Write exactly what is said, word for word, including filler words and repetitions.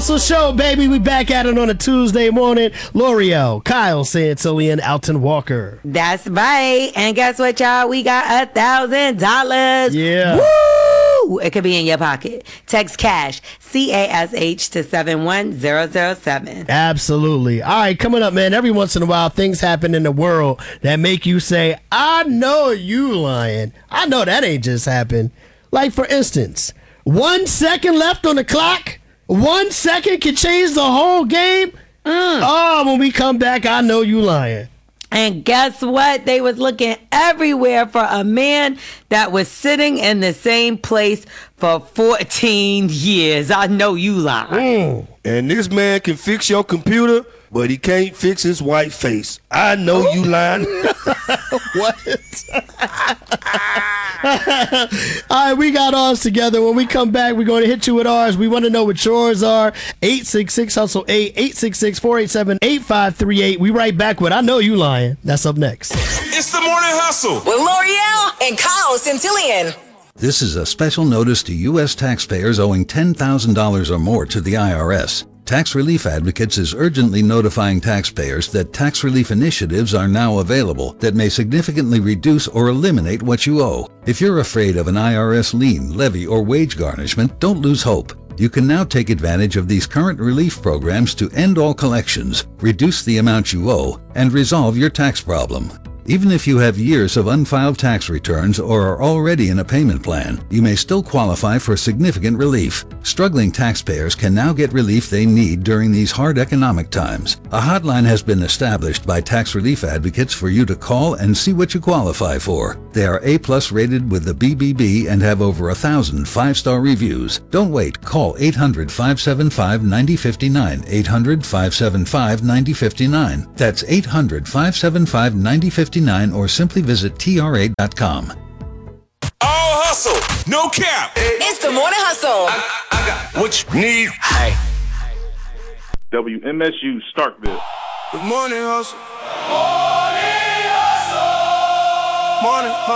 Hustle Show, baby. We back at it on a Tuesday morning. L'Oreal, Kyle Santillian, Alton Walker. That's right. And guess what, y'all? We got a thousand dollars. Yeah. Woo! It could be in your pocket. Text cash, C A S H, to seven one zero zero seven. Absolutely. All right, coming up, man. Every once in a while, things happen in the world that make you say, I know you lying. I know that ain't just happened. Like, for instance, one second left on the clock. One second can change the whole game. Mm. Oh, when we come back, I know you lying. And guess what? They was looking everywhere for a man that was sitting in the same place for fourteen years. I know you lying. Mm. And this man can fix your computer, but he can't fix his white face. I know you lying. What? All right, we got ours together. When we come back, we're going to hit you with ours. We want to know what yours are. eight six six hustle eight, eight six six, four eight seven, eight five three eight. We right back with I Know You Lying. That's up next. It's the Morning Hustle with L'Oreal and Kyle Santillian. This is a special notice to U S taxpayers owing ten thousand dollars or more to the I R S. Tax Relief Advocates is urgently notifying taxpayers that tax relief initiatives are now available that may significantly reduce or eliminate what you owe. If you're afraid of an I R S lien, levy, or wage garnishment, don't lose hope. You can now take advantage of these current relief programs to end all collections, reduce the amount you owe, and resolve your tax problem. Even if you have years of unfiled tax returns or are already in a payment plan, you may still qualify for significant relief. Struggling taxpayers can now get relief they need during these hard economic times. A hotline has been established by Tax Relief Advocates for you to call and see what you qualify for. They are A-plus rated with the B B B and have over a thousand five-star reviews. Don't wait. Call eight hundred, five seven five, nine zero five nine, eight hundred, five seven five, nine zero five nine. That's eight hundred, five seven five, nine zero five nine, or simply visit T R A dot com. All hustle, no cap. It's the Morning Hustle. I, I got what you need. Hey. W M S U Starkville. The Morning Hustle. Morning Hustle. Morning Hustle.